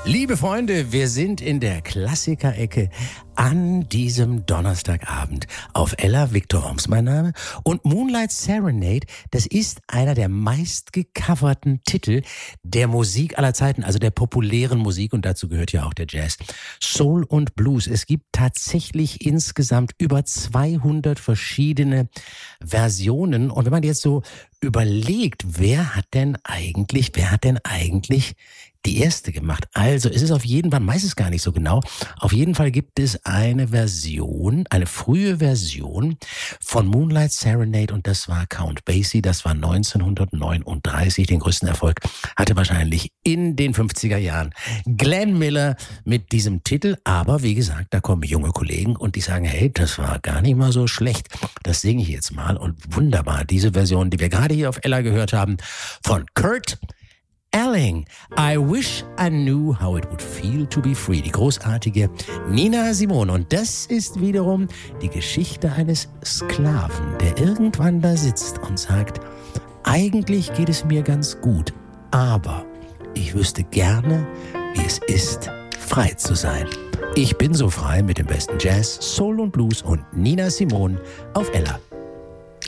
Liebe Freunde, wir sind in der Klassiker-Ecke an diesem Donnerstagabend auf Ella. Victor Worms mein Name. Und Moonlight Serenade, das ist einer der meistgecoverten Titel der Musik aller Zeiten, also der populären Musik, und dazu gehört ja auch der Jazz. Soul und Blues. Es gibt tatsächlich insgesamt über 200 verschiedene Versionen. Und wenn man jetzt so überlegt, wer hat denn eigentlich die erste gemacht? Also es ist auf jeden Fall, man weiß es gar nicht so genau, auf jeden Fall gibt es eine Version, eine frühe Version von Moonlight Serenade, und das war Count Basie, das war 1939, den größten Erfolg hatte wahrscheinlich in den 50er Jahren Glenn Miller mit diesem Titel, aber wie gesagt, da kommen junge Kollegen und die sagen, hey, das war gar nicht mal so schlecht, das singe ich jetzt mal, und wunderbar, diese Version, die wir gerade hier auf Ella gehört haben, von Kurt Elling, I Wish I Knew How It Would Feel to Be Free, die großartige Nina Simone. Und das ist wiederum die Geschichte eines Sklaven, der irgendwann da sitzt und sagt, eigentlich geht es mir ganz gut, aber ich wüsste gerne, wie es ist, frei zu sein. Ich bin so frei mit dem besten Jazz, Soul und Blues und Nina Simone auf Ella.